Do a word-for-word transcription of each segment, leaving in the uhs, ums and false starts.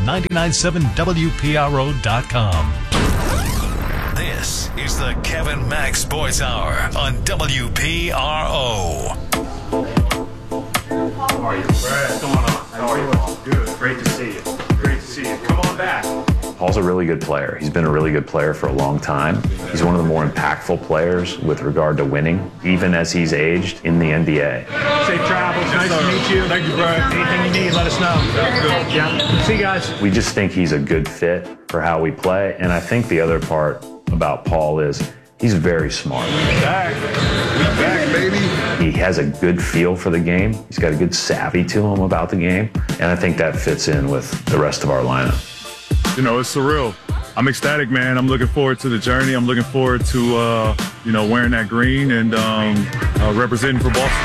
nine nine seven W P R O dot com. This is the Kevin Mack Sports Hour on W P R O. How are you? Brad, what's going on? How are you, Paul? Good. Great to see you. Great to see you. Come on back. Paul's a really good player. He's been a really good player for a long time. He's one of the more impactful players with regard to winning, even as he's aged in the N B A. Safe travels. Nice to meet you. Thank you, Brad. Anything you need, let us know. Sounds good. Yeah. See you guys. We just think he's a good fit for how we play. And I think the other part about Paul is he's very smart. We back. We back, baby. He has a good feel for the game. He's got a good savvy to him about the game. And I think that fits in with the rest of our lineup. You know, it's surreal. I'm ecstatic, man. I'm looking forward to the journey. I'm looking forward to, uh, you know, wearing that green and um, uh, representing for Boston.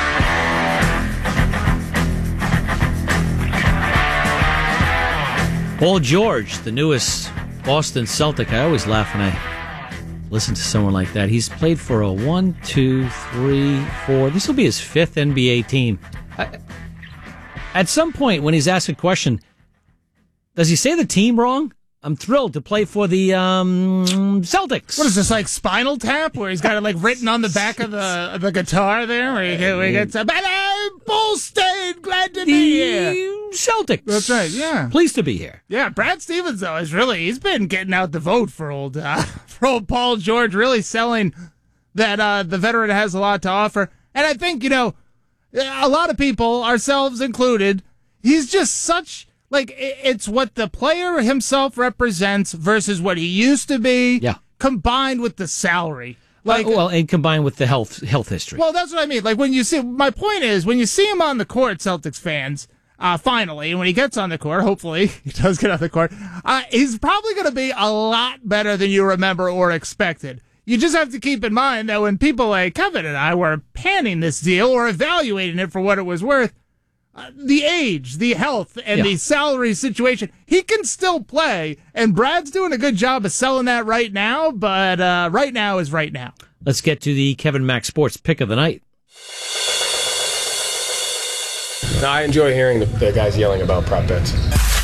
Paul George, the newest Boston Celtic. I always laugh when I listen to someone like that. He's played for a one, two, three, four. This will be his fifth N B A team. I, at some point, when he's asked a question, does he say the team wrong? I'm thrilled to play for the um, Celtics. What is this, like Spinal Tap, where he's got it like written on the back of the of the guitar there, where he, where he gets a Boston, glad to be here. Celtics. That's right. Yeah, pleased to be here. Yeah, Brad Stevens though is really he's been getting out the vote for old uh, for old Paul George, really selling that uh, the veteran has a lot to offer, and I think you know a lot of people, ourselves included, he's just such. Like, it's what the player himself represents versus what he used to be, yeah. combined with the salary. Like, uh, well, and combined with the health health history. Well, that's what I mean. Like, when you see, my point is, when you see him on the court, Celtics fans, uh, finally, and when he gets on the court, hopefully he does get on the court, uh, he's probably going to be a lot better than you remember or expected. You just have to keep in mind that when people like Kevin and I were panning this deal or evaluating it for what it was worth, Uh, the age, the health, and yeah. the salary situation, he can still play, and Brad's doing a good job of selling that right now, but uh, right now is right now. Let's get to the Kevin Mack Sports pick of the night. No, I enjoy hearing the, the guys yelling about prop bets.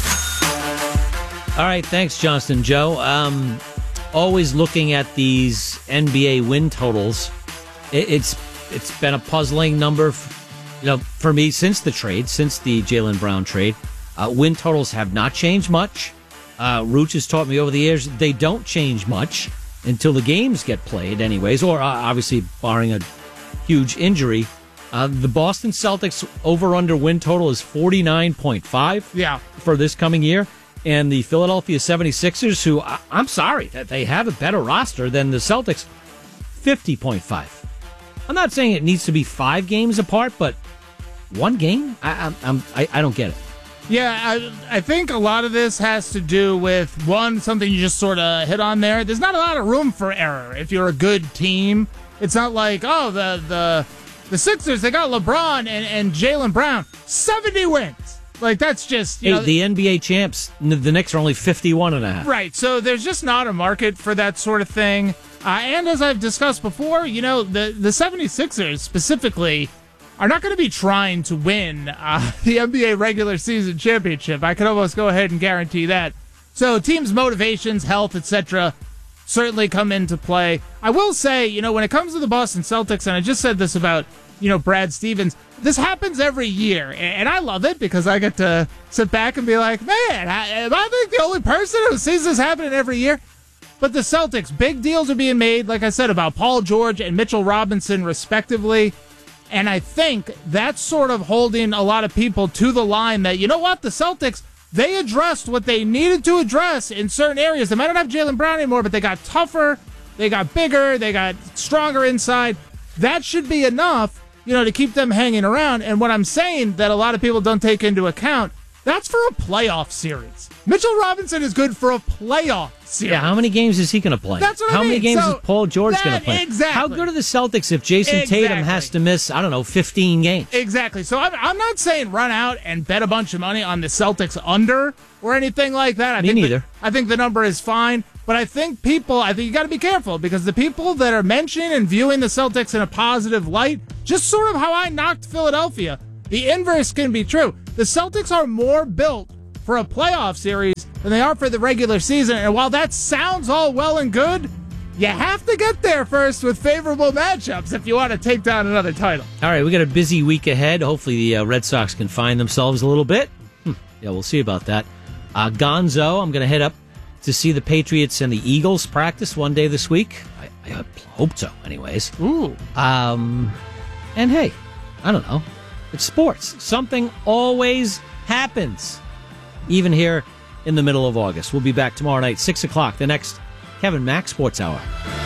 All right, thanks, Johnston Joe. Um, always looking at these N B A win totals. It, it's it's been a puzzling number. For, You know, for me, since the trade, since the Jaylen Brown trade, uh, win totals have not changed much. Uh, Rooch has taught me over the years they don't change much until the games get played anyways, or uh, obviously barring a huge injury. Uh, the Boston Celtics over-under win total is forty-nine point five yeah. for this coming year. And the Philadelphia seventy-sixers, who I- I'm sorry, that they have a better roster than the Celtics, fifty point five. I'm not saying it needs to be five games apart, but one game? I, I'm, I, I don't get it. Yeah, I, I think a lot of this has to do with, one, something you just sort of hit on there. There's not a lot of room for error if you're a good team. It's not like, oh, the the, the Sixers, they got LeBron and, and Jaylen Brown, seventy wins. Like, that's just, you hey, know. The N B A champs, the Knicks are only fifty-one and a half. Right, so there's just not a market for that sort of thing. Uh, and as I've discussed before, you know, the, the seventy-sixers specifically are not going to be trying to win uh, the N B A regular season championship. I can almost go ahead and guarantee that. So teams' motivations, health, et cetera certainly come into play. I will say, you know, when it comes to the Boston Celtics, and I just said this about, you know, Brad Stevens, this happens every year. And I love it because I get to sit back and be like, man, am I think the only person who sees this happening every year? But the Celtics, big deals are being made, like I said, about Paul George and Mitchell Robinson, respectively. And I think that's sort of holding a lot of people to the line that, you know what, the Celtics, they addressed what they needed to address in certain areas. They might not have Jaylen Brown anymore, but they got tougher, they got bigger, they got stronger inside. That should be enough, you know, to keep them hanging around. And what I'm saying that a lot of people don't take into account, that's for a playoff series. Mitchell Robinson is good for a playoff series. Yeah, how many games is he going to play? That's what I How mean. many games So is Paul George that- going to play? exactly. How good are the Celtics if Jason Exactly. Tatum has to miss, I don't know, fifteen games? Exactly. So I'm, I'm not saying run out and bet a bunch of money on the Celtics under or anything like that. I Me think neither. The, I think the number is fine. But I think people, I think you got to be careful because the people that are mentioning and viewing the Celtics in a positive light, just sort of how I knocked Philadelphia, the inverse can be true. The Celtics are more built for a playoff series than they are for the regular season. And while that sounds all well and good, you have to get there first with favorable matchups if you want to take down another title. All right, we got a busy week ahead. Hopefully the uh, Red Sox can find themselves a little bit. Hmm. Yeah, we'll see about that. Uh, Gonzo, I'm going to head up to see the Patriots and the Eagles practice one day this week. I, I hope so, anyways. Ooh. Um, and hey, I don't know. It's sports. Something always happens, even here in the middle of August. We'll be back tomorrow night, six o'clock, the next Kevin Mack Sports Hour.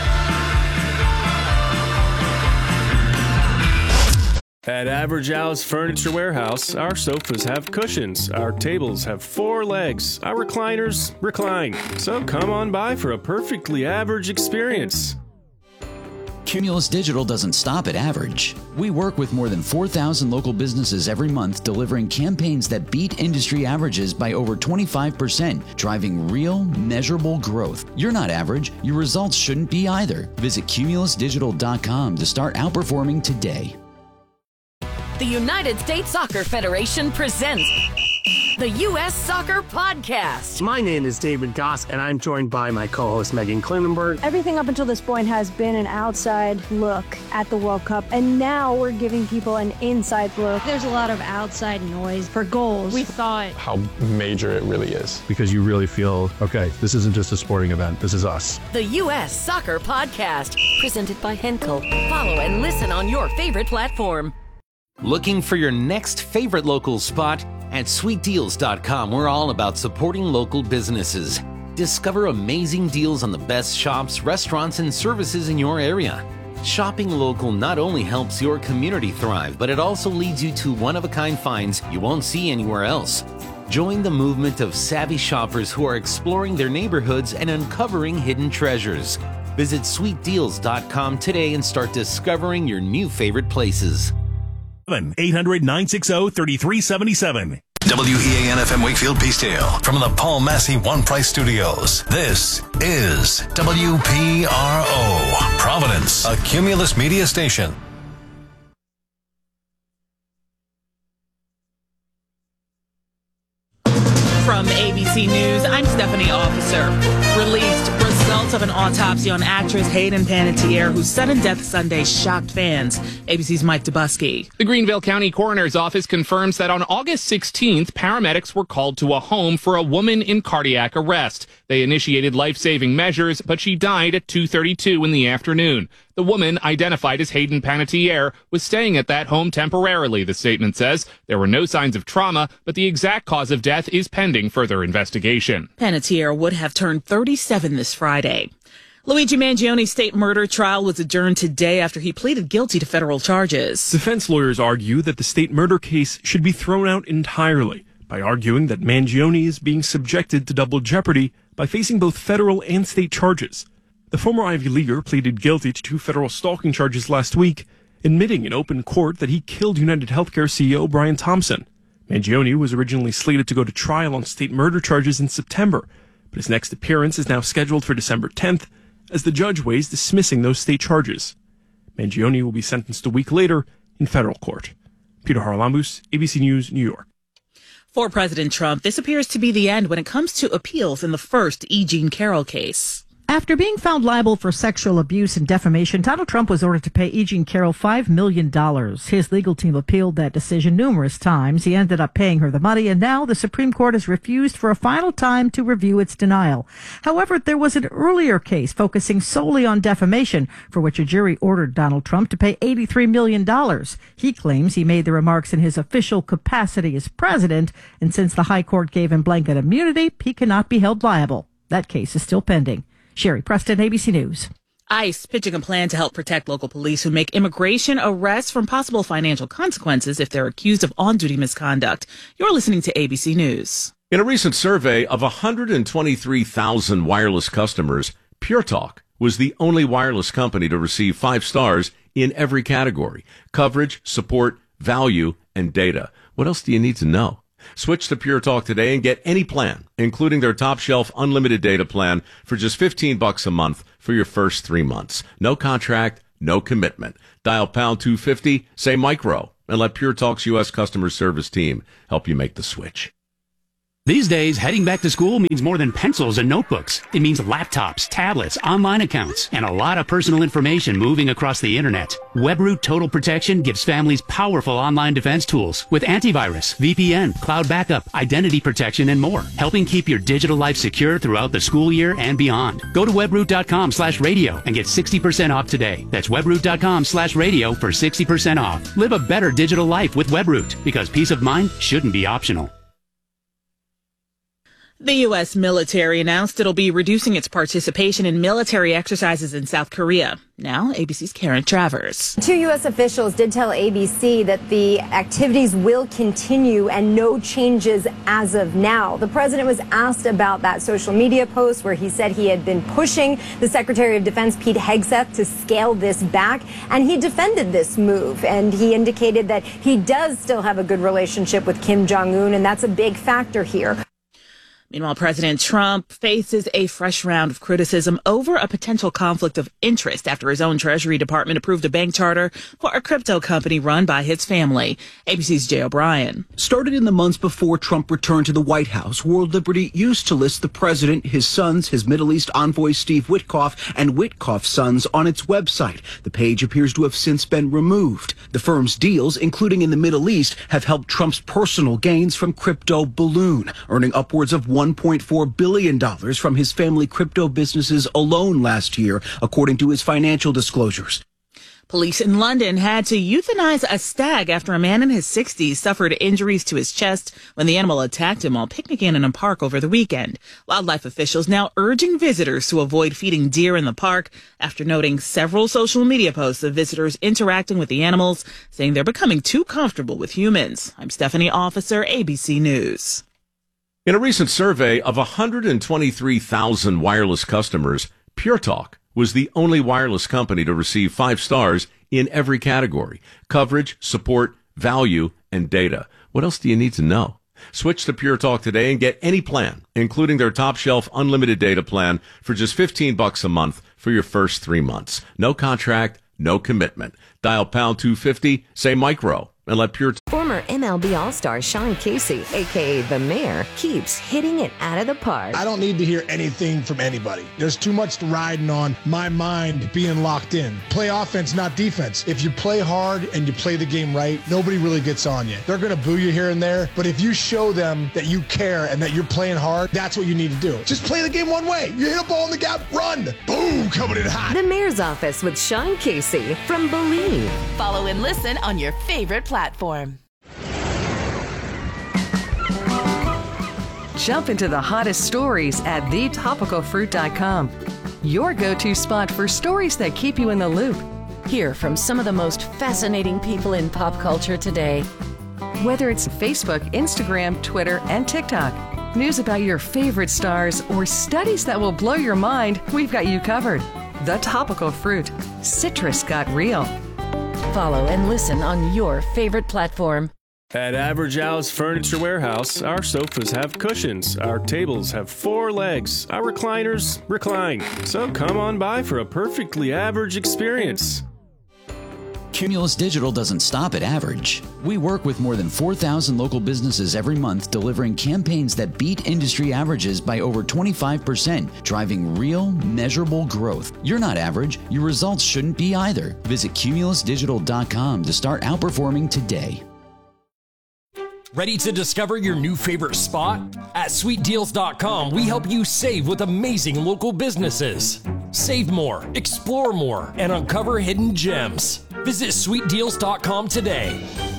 At Average Al's Furniture Warehouse, our sofas have cushions, our tables have four legs, our recliners recline. So come on by for a perfectly average experience. Cumulus Digital doesn't stop at average. We work with more than four thousand local businesses every month, delivering campaigns that beat industry averages by over twenty-five percent, driving real, measurable growth. You're not average. Your results shouldn't be either. Visit cumulus digital dot com to start outperforming today. The United States Soccer Federation presents the U S Soccer Podcast. My name is David Goss, and I'm joined by my co-host Megan Klinenberg. Everything up until this point has been an outside look at the World Cup, and now we're giving people an inside look. There's a lot of outside noise for goals. We thought how major it really is. Because you really feel, okay, this isn't just a sporting event, this is us. The U S Soccer Podcast, presented by Henkel. Follow and listen on your favorite platform. Looking for your next favorite local spot? At sweet deals dot com, we're all about supporting local businesses. Discover amazing deals on the best shops, restaurants, and services in your area. Shopping local not only helps your community thrive, but it also leads you to one-of-a-kind finds you won't see anywhere else. Join the movement of savvy shoppers who are exploring their neighborhoods and uncovering hidden treasures. Visit sweet deals dot com today and start discovering your new favorite places. eight hundred, nine six zero, three three seven seven. W E A N F M Wakefield Peacedale from the Paul Massey One Price Studios. This is W P R O, Providence, a Cumulus media station. From A B C News, I'm Stephanie Officer. Released results of an autopsy on actress Hayden Panettiere, whose sudden death Sunday shocked fans. A B C's Mike Dubusky. The Greenville County Coroner's Office confirms that on August sixteenth, paramedics were called to a home for a woman in cardiac arrest. They initiated life-saving measures, but she died at two thirty-two in the afternoon. The woman, identified as Hayden Panettiere, was staying at that home temporarily, the statement says. There were no signs of trauma, but the exact cause of death is pending further investigation. Panettiere would have turned thirty-seven this Friday. Luigi Mangioni's state murder trial was adjourned today after he pleaded guilty to federal charges. Defense lawyers argue that the state murder case should be thrown out entirely by arguing that Mangioni is being subjected to double jeopardy by facing both federal and state charges. The former Ivy Leaguer pleaded guilty to two federal stalking charges last week, admitting in open court that he killed United Healthcare C E O Brian Thompson. Mangioni was originally slated to go to trial on state murder charges in September, but his next appearance is now scheduled for December tenth, as the judge weighs dismissing those state charges. Mangioni will be sentenced a week later in federal court. Peter Haralambous, A B C News, New York. For President Trump, this appears to be the end when it comes to appeals in the first E. Jean Carroll case. After being found liable for sexual abuse and defamation, Donald Trump was ordered to pay E. Jean Carroll five million dollars. His legal team appealed that decision numerous times. He ended up paying her the money, and now the Supreme Court has refused for a final time to review its denial. However, there was an earlier case focusing solely on defamation, for which a jury ordered Donald Trump to pay eighty-three million dollars. He claims he made the remarks in his official capacity as president, and since the High Court gave him blanket immunity, he cannot be held liable. That case is still pending. Sherry Preston, A B C News. ICE pitching a plan to help protect local police who make immigration arrests from possible financial consequences if they're accused of on-duty misconduct. You're listening to A B C News. In a recent survey of one hundred twenty-three thousand wireless customers, Pure Talk was the only wireless company to receive five stars in every category: coverage, support, value, and data. What else do you need to know? Switch to Pure Talk today and get any plan, including their top shelf unlimited data plan for just fifteen bucks a month for your first three months. No contract, no commitment. Dial pound two fifty, say micro, and let Pure Talk's U S customer service team help you make the switch. These days, heading back to school means more than pencils and notebooks. It means laptops, tablets, online accounts, and a lot of personal information moving across the internet. Webroot Total Protection gives families powerful online defense tools with antivirus, V P N, cloud backup, identity protection, and more, helping keep your digital life secure throughout the school year and beyond. Go to webroot.com slash radio and get sixty percent off today. That's webroot.com slash radio for sixty percent off. Live a better digital life with Webroot, because peace of mind shouldn't be optional. The U S military announced it'll be reducing its participation in military exercises in South Korea. Now, A B C's Karen Travers. Two U S officials did tell A B C that the activities will continue and no changes as of now. The president was asked about that social media post where he said he had been pushing the Secretary of Defense, Pete Hegseth, to scale this back, and he defended this move. And he indicated that he does still have a good relationship with Kim Jong-un, and that's a big factor here. Meanwhile, President Trump faces a fresh round of criticism over a potential conflict of interest after his own Treasury Department approved a bank charter for a crypto company run by his family. A B C's Jay O'Brien. Started in the months before Trump returned to the White House, World Liberty used to list the president, his sons, his Middle East envoy Steve Witkoff, and Witkoff's sons on its website. The page appears to have since been removed. The firm's deals, including in the Middle East, have helped Trump's personal gains from crypto balloon, earning upwards of one point four billion dollars from his family crypto businesses alone last year, according to his financial disclosures. Police in London had to euthanize a stag after a man in his sixties suffered injuries to his chest when the animal attacked him while picnicking in a park over the weekend. Wildlife officials now urging visitors to avoid feeding deer in the park after noting several social media posts of visitors interacting with the animals, saying they're becoming too comfortable with humans. I'm Stephanie Officer, A B C News. In a recent survey of one hundred twenty-three thousand wireless customers, Pure Talk was the only wireless company to receive five stars in every category: coverage, support, value, and data. What else do you need to know? Switch to Pure Talk today and get any plan, including their top shelf unlimited data plan, for just fifteen bucks a month for your first three months. No contract, no commitment. Dial pound two fifty, say micro, and let Pure Talk. Former M L B All-Star Sean Casey, a k a. The Mayor, keeps hitting it out of the park. I don't need to hear anything from anybody. There's too much riding on my mind being locked in. Play offense, not defense. If you play hard and you play the game right, nobody really gets on you. They're going to boo you here and there, but if you show them that you care and that you're playing hard, that's what you need to do. Just play the game one way. You hit a ball in the gap, run. Boom, coming in hot. The Mayor's Office with Sean Casey from Believe. Follow and listen on your favorite platform. Jump into the hottest stories at the topical fruit dot com. Your go-to spot for stories that keep you in the loop. Hear from some of the most fascinating people in pop culture today. Whether it's Facebook, Instagram, Twitter, and TikTok, news about your favorite stars, or studies that will blow your mind, we've got you covered. The Topical Fruit. Citrus got real. Follow and listen on your favorite platform. At Average Al's Furniture Warehouse, our sofas have cushions, our tables have four legs, our recliners recline. So come on by for a perfectly average experience. Cumulus Digital doesn't stop at average. We work with more than four thousand local businesses every month, delivering campaigns that beat industry averages by over twenty-five percent, driving real, measurable growth. You're not average. Your results shouldn't be either. Visit cumulus digital dot com to start outperforming today. Ready to discover your new favorite spot? At sweet deals dot com, we help you save with amazing local businesses. Save more, explore more, and uncover hidden gems. Visit sweet deals dot com today.